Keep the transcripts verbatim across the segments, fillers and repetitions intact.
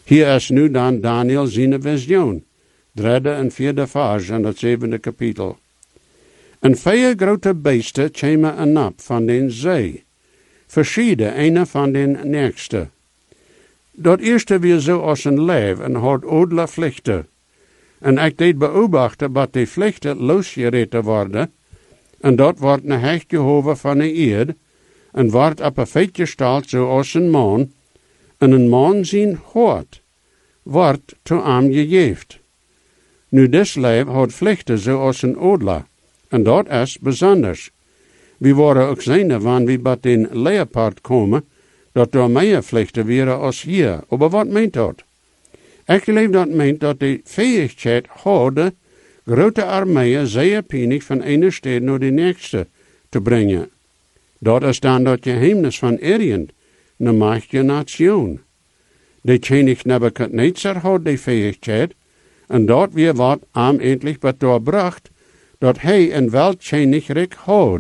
Hier is nu dan Daniel zijn visioen, derde en vierde vers in het zevende kapitel. En vier grote beesten kwamen en nap van den zee, verschieden ene van den nächste. Dat eerste weer zo als een leeuw en had odele vlechten. En ik deed beobachten dat die vlechten losgereten worden, en dat wordt een hecht Jehovah van de eerd, en wordt op een feit gestald zoals een man, en een man zijn hoort, wordt te arm gegeeft. Nu des leeuw had vlechten zoals een odela, en dat is bijzonders. We worden ook zijnde van wie bij den leopard komen, dat door meer vlechten wäre als hier. Maar wat meent dat? Ik geloof dat meent dat de fähigheid hadden, grote armeeën zeer penig van ene stad naar de nächste te brengen. Dat is dan dat geheimnis van Orient, een machtige nation. De koning Nebuchadnezzar had die fähigheid, en dat weer wat am endlich bedoorbracht, dat hij een weltkoninkrijk had.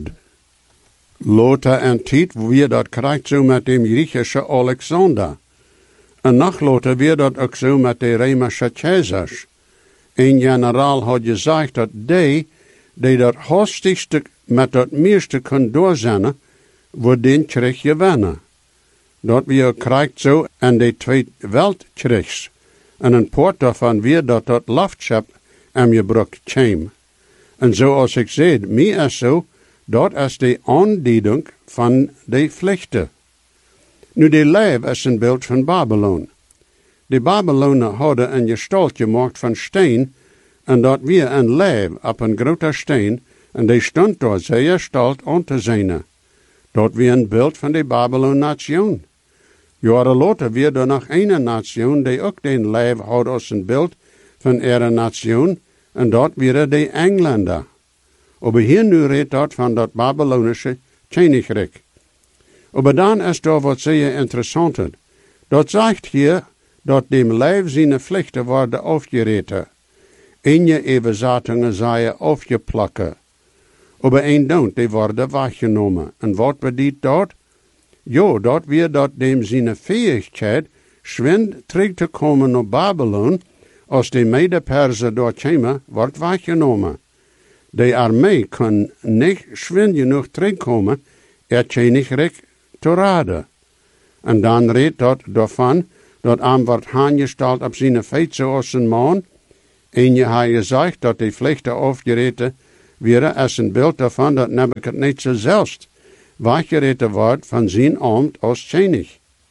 Later en tijd weer dat krijgt zo met dem Griechische Alexander. En nog later weer dat ook zo met de Römische Caesars. Een generaal had gezegd dat die, die dat hastigste met dat meeste kon doorzetten, wordt den krijg gewinnen. Dat weer krijgt zo en de Tweede Weltkrieg. En een poort daarvan weer dat dat luchtschip aan je broek kwam. En zoals ik zei, mij is zo, dat is de aanduiding van de vlechten. Nu, de leeuw is een beeld van Babylon. De Babylonen hadden een gestalt gemaakt van steen, en dat weer een leeuw op een grote steen, en die stond daar zeer stalt aan te zijn. Dat weer een beeld van de Babylon-nation. Jaren later weer er nog een nation die ook den leeuw had als een beeld van ihre nation, en dat weer de Engländer. Maar hier nu redt dat van dat Babylonische koninkrijk. Maar dan is daar wat zeer interessant. Dat zegt hier dat dem leeuw zijn vlechten worden afgereten. En je evenzatingen zijn afgeplakken. Maar een don't, die worden weggenomen. En wat bedoelt dat? Jo, dat weer dat dem zijn fähigheid schwind terug te komen naar Babylon, als de Medepersen daar komen, wordt weggenomen. De armee kan niet schwind genoeg terugkomen, er koninkrijk te raden. En dan redt dat daarvan, dat aan wordt aangesteld op zijn feit zoals een man, en je had gezegd dat de vlechten afgereten werden als een beeld daarvan dat Nebuchadnezzar zelfs weggereten wordt van zijn ambt als koning.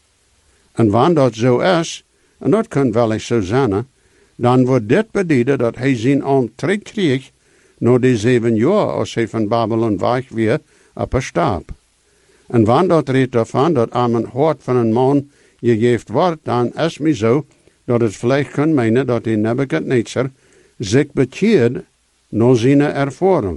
En wanneer dat zo is, en dat kan wel eens zo zijn, dan wordt dit beduiden dat hij zijn ambt terugkreeg na die zeven jaar als hij van Babylon weg weer op een stap. En wanneer dat redt daarvan dat aan een hart van een man gegeven wordt, dan is het zo dat het vielleicht kan menen dat die Nebuchadnezzar zich bekeert na zijn ervaring.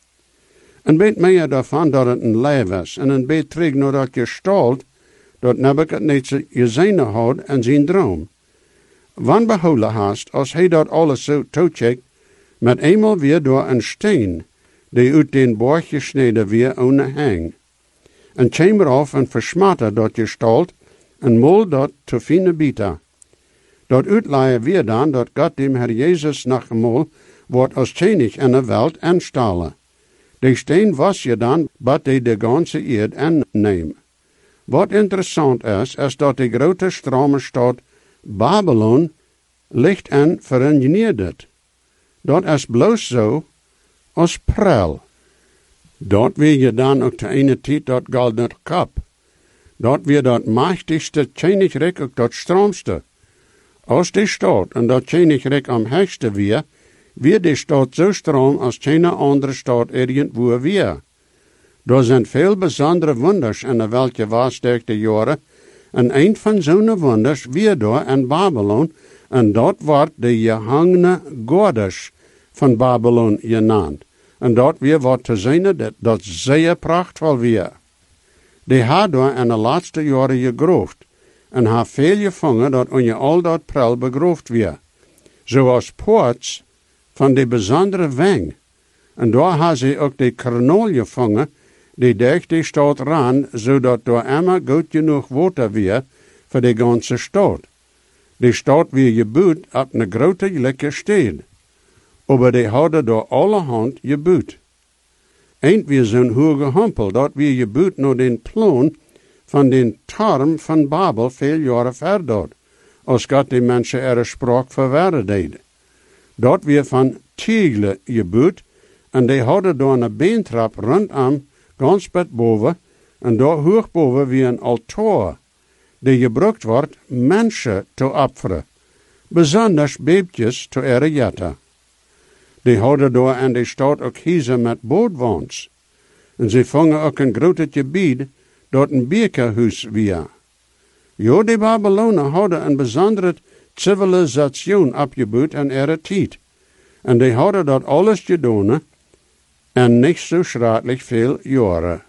Een beetje meer daarvan dat het een leeuw is, en een beetje terug naar dat gestalt dat Nebuchadnezzar gezien had en zijn droom. Wanneer behouden haast, als hij dat alles zo toecheckt, met eenmaal weer door een steen, die uit den borg gesneden weer ohne hang. En kwam eraf en versmatte dat gestalt, en mol dat te fine bieten. Dat uitleien weer dan dat God dem Herr Jezus nach mol wordt als koning in de wereld aanstellen. De steen was je dan, dat hij de ganze eerd aanneemt. Wat interessant is, is dat de grote stromenstad Babylon ligt en verenigd. Dat is bloos zo als prel. Dat weer je dan ook de ene tijd dat gouden kap. Dat weer dat machtigste koninkrijk ook dat stroomste. Als die stad en dat koninkrijk am hoogste weer, weer die stad zo stroom als geen andere stad irgendwo weer. Er zijn veel bijzondere wonders in de welke was durch de jaren, en een van zo'n wonders weer door in Babylon, en dat wordt de gehangene Godes van Babylon genaamd. En dat weer wordt te zien dat dat zeer prachtvol weer. Die had door in de laatste jaren gegroofd, en ha veel gevangen dat on je al dat prel begroofd weer. Zoals poorts van de bijzondere weng. En daar ha ze ook de kernol gevangen, die durch die stad ran, zodat door immer goed genoeg water weer voor de ganze stad. Die Stadt wie gebuut op een grote lekker stad. Aber die hadden door allerhand gebuut. Eend wie zo'n hoge hampel, dat wie gebuut naar den plan van den Tarm van Babel veel jaren verder, als God die mensen er spraak verwerden deed. Dat wie van Tegelen gebuut, en die hadden door een beentrap rondom, ganz bet boven, en daar hoog boven wie een altaar, die gebruikt wordt mensen te offeren, besonders beebtjes te ere Die hadden daar in de stad ook huizen met bootwaans. En ze vangen ook een groot gebied dat een bekerhuis weer. Ja, die Babylonen hadden een bijzondere civilisatie opgebouwd in ihre tijd. En die hadden dat alles gedaan en niet zo schrikkelijk veel jaren.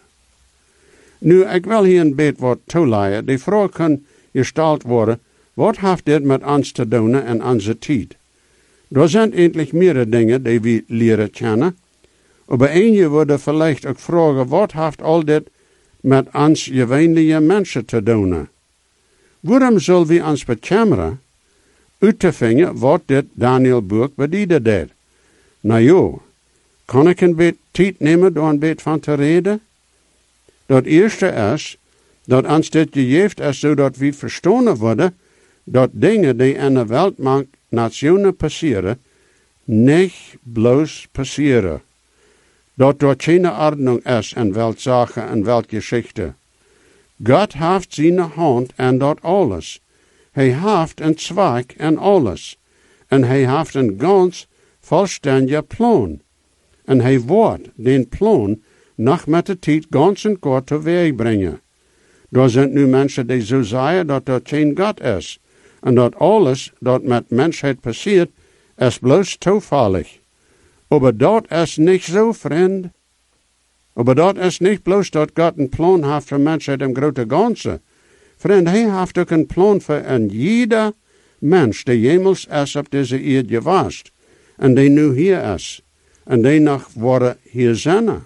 Nu, ik wil hier een beetje wat toeleiden. Die vraag kan gesteld worden, wat heeft dit met ons te doen in onze tijd? Er zijn eindelijk meerdere dingen die we leren kennen. Maar een wordt vielleicht ook vragen, wat heeft al dit met ons gewöhnliche mensen te doen? Waarom zullen we ons bekemmeren uit te vinden wat dit Daniel-boek bedienen deed? Nou ja, kan ik een beetje tijd nemen door een beetje van te reden? Dat eerste is, dat ons dit gegeven is, zodat we verstaan worden, dat dingen die in de Weltmarkt nationen passeren, niet bloos passeren. Dat er geen ordnung is in Weltsachen en Weltgeschichte. God heeft zijn hand in dat alles. Hij heeft een zweig in alles. En hij heeft een ganz vollständiger plan. En hij wordt den plan nog met de tijd ganz en kort teweeg brengen. Er zijn nu mensen die zo zeggen dat er geen God is. En dat alles dat met mensheid passiert, is bloos toevallig. Maar dat is niet zo, vriend. Maar dat is niet bloos dat God een plan heeft voor mensheid im grote ganze. Vriend, hij heeft ook een plan voor een jeder mens die jemals is op deze aarde geweest. En die nu hier is. En die nog worden hier zijn.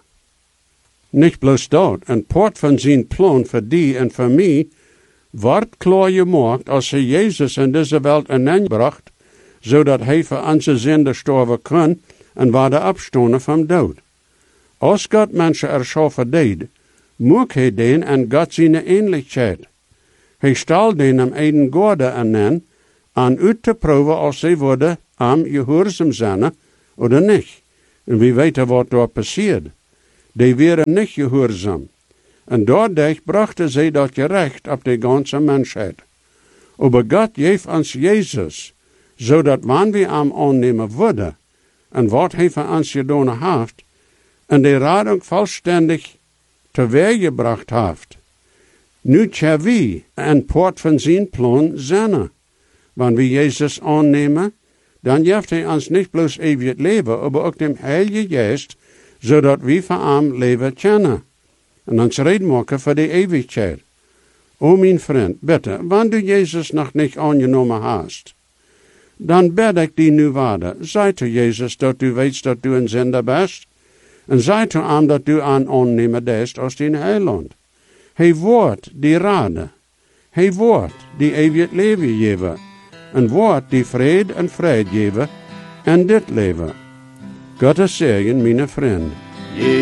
Niet bloos dat. Een part van zijn plan voor die en voor mij wordt klaar gemaakt als hij Jezus in deze wereld inbracht, zodat hij voor onze zonde sterven kan en worden opstaan van dood. Als God mensen erschaffen deed, moet hij den en God zijn ähnlichkeit. Hij stel den am eigen Gorde aan aan uit te proeven als zij worden am gehoorzaam zijn of niet. En wie weet wat daar passiert. Die waren niet gehoorzaam. En doordat brachten zij dat gerecht op de ganze mensheid. Aber God geeft ons Jezus, zodat wanneer we hem aannemen worden, en wat hij van ons gedaan heeft, en de radung vollständig teweeggebracht heeft. Nu tja wie een poort van zijn plan zijn. Wanneer we Jezus aannemen, dan geeft hij ons niet bloos eeuwig leven, maar ook dem Heilige Geest, zodat we van hem leven kennen. En ons reden maken voor de eeuwigheid. O mijn vriend, bitte, wanneer du Jezus nog niet aangenomen hast, dan bid ik die nu waarde. Zei te Jezus dat du weet dat du een zender bent. En zei te hem dat du aan aannemen bent als die heiland. Hij wordt die rade. Hij wordt die eeuwig leven geven. En wordt die vrede en vrijheid geven en dit leven. Gottes zegen, mijn vriend.